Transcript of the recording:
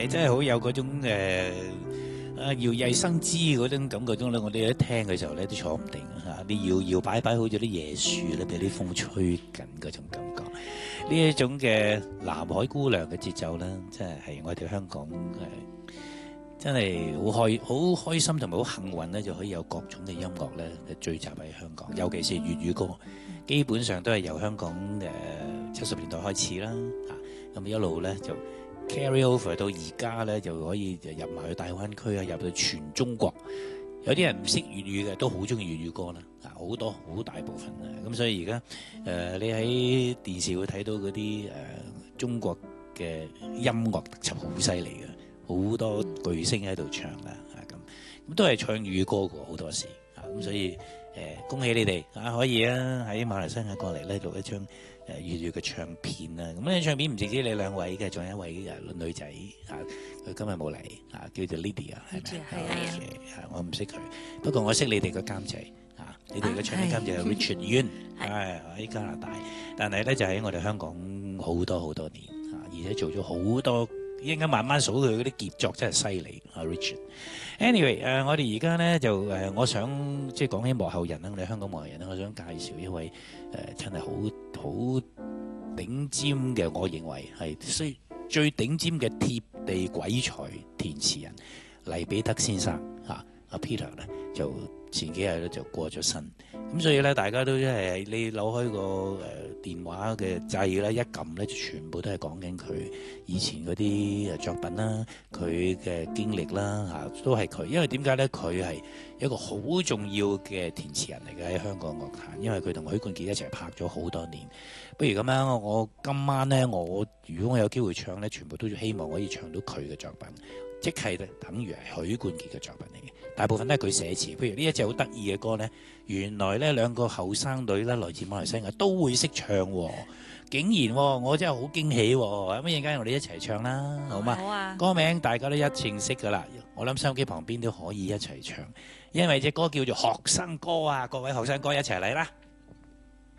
真係好有嗰種搖曳生姿嗰種感覺中咧，我哋一聽嘅時候咧都坐唔定嚇，你搖搖擺擺好似啲椰樹咧，俾啲風吹緊嗰種感覺。呢一種嘅南海姑娘嘅節奏咧，真係我哋香港真係好開心同埋好幸運咧，就可以有各種嘅音樂咧聚集喺香港，尤其是粵語歌，基本上都係由香港70年代開始啦，咁一路咧就 carry over 到而家咧，就可以入埋去大灣區啊，入到全中國。有啲人唔識粵語嘅，都好中意粵語歌啦，好多好大部分啊。咁所以而家你喺電視會睇到嗰啲中國嘅音樂特輯好犀利嘅。好多巨星喺度唱啦，咁都係唱粵語歌嘅好多時，咁所以恭喜你哋可以喺馬來西亞過嚟咧錄一張粵語嘅唱片啦。咁呢張唱片唔止你兩位嘅，仲有一位女仔佢今日冇嚟叫做 Lydia 係咪？係我唔識佢，不過我識你哋個監製你哋嘅唱片監製係 Richard Yuen 喺加拿大，但係咧就喺我哋香港好多年而且做咗好多。應該慢慢數佢嗰啲傑作真係犀利Richard。Anyway， 我哋而家咧就我想即係講起幕後人啦，我哋香港幕後人啦，我想介紹一位真係好頂尖嘅，我認為係最頂尖嘅貼地鬼才填詞人黎彼得先生阿 Peter 咧就前幾日咧就過咗身，咁所以咧大家都真係你扭開個電話嘅掣咧一撳咧就全部都係講緊佢以前嗰啲作品啦，佢嘅經歷啦都係佢，因為點解咧？佢係一個好重要嘅填詞人嚟嘅喺香港樂壇，因為佢同許冠傑一齊拍咗好多年。不如咁樣，我今晚咧如果我有機會唱咧，全部都希望可以唱到佢嘅作品。即係等於係許冠傑嘅作品嚟嘅，大部分都係佢寫詞。譬如呢一隻好得意嘅歌呢，原來呢兩個後生女呢來自馬來西亞都會識唱喎，竟然喎，我真係好驚喜喎！咁陣間我哋一齊唱啦，好嗎？好啊！歌名大家都一定識㗎啦，我諗收音機旁邊都可以一齊唱，因為隻歌叫做學生歌啊！各位學生哥一齊嚟啦！